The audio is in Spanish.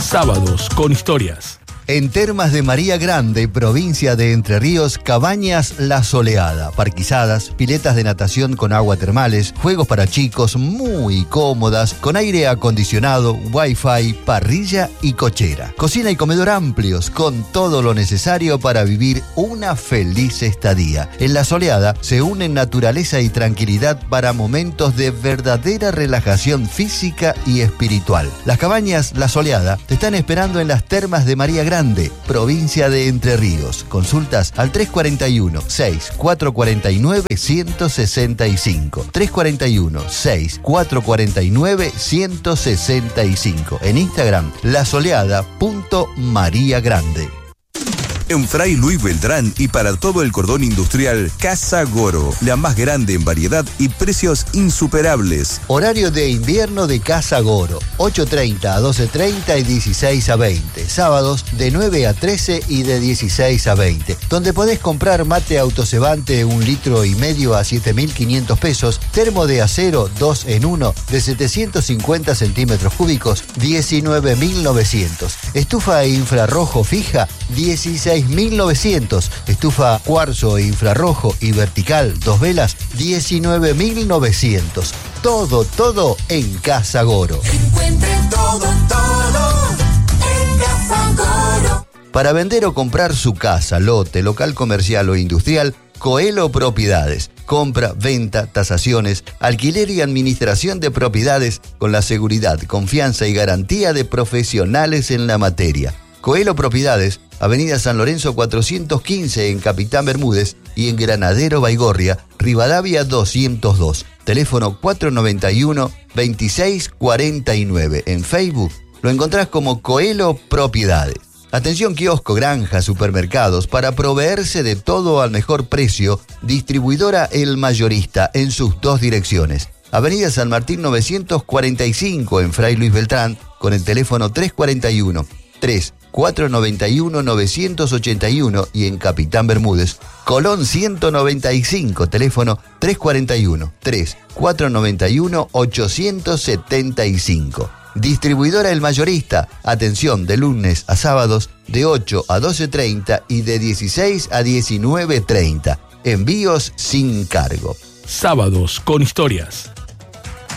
Sábados con historias. En Termas de María Grande, provincia de Entre Ríos, Cabañas La Soleada, parquizadas, piletas de natación con agua termales, juegos para chicos muy cómodas, con aire acondicionado, wifi, parrilla y cochera. Cocina y comedor amplios, con todo lo necesario para vivir una feliz estadía. En La Soleada se unen naturaleza y tranquilidad para momentos de verdadera relajación física y espiritual. Las Cabañas La Soleada te están esperando en las Termas de María Grande, provincia de Entre Ríos. Consultas al 341-6449-165. 341-6449-165. En Instagram, lasoleada.mariagrande. En Fray Luis Beltrán y para todo el cordón industrial, Casa Goro, la más grande en variedad y precios insuperables. Horario de invierno de Casa Goro, 8:30 a 12:30 y 16 a 20. Sábados de 9 a 13 y de 16 a 20. Donde podés comprar mate autocebante 1,5 litros a 7.500 pesos, termo de acero 2 en 1 de 750 centímetros cúbicos, 19.900. Estufa infrarrojo fija, 16.900. Estufa cuarzo infrarrojo y vertical 2 velas, 19.900. Todo en Casa Goro. Encuentre todo en Casa Goro. Para vender o comprar su casa, lote, local comercial o industrial, Coelho Propiedades. Compra, venta, tasaciones, alquiler y administración de propiedades con la seguridad, confianza y garantía de profesionales en la materia. Coelho Propiedades, Avenida San Lorenzo 415 en Capitán Bermúdez y en Granadero Baigorria, Rivadavia 202. Teléfono 491-2649. En Facebook lo encontrás como Coelho Propiedades. Atención kiosco, granja, supermercados, para proveerse de todo al mejor precio, distribuidora El Mayorista en sus 2 direcciones. Avenida San Martín 945 en Fray Luis Beltrán con el teléfono 341-491-981 y en Capitán Bermúdez, Colón 195, teléfono 341-3491-875. Distribuidora El Mayorista, atención de lunes a sábados de 8 a 12:30 y de 16 a 19:30. Envíos sin cargo. Sábados con historias.